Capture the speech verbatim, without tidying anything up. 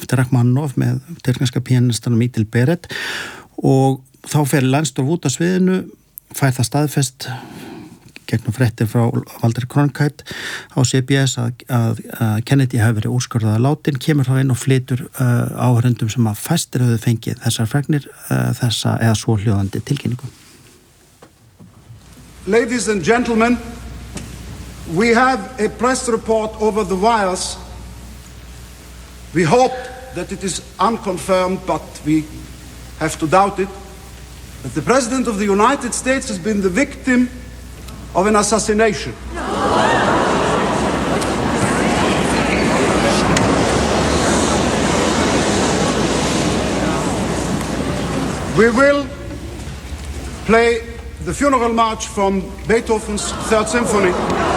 eftir Rachmaninoff með tyrkneska píanistanum Idil Beret og þá fer Langsdorff út á sviðinu, fær það staðfest gegnum fréttir frá Walter Cronkite á C B S að, að, að Kennedy hefur verið úrskurðaður látin, kemur þá inn og flytur uh, áhörendum sem að fæstir höfðu fengið þessar fregnir uh, þessa eða svo hljóðandi tilkynningu. Ladies and gentlemen, we have a press report over the wires. We hope that it is unconfirmed, but we have to doubt it, that the President of the United States has been the victim of an assassination. We will play the funeral march from Beethoven's Third Symphony.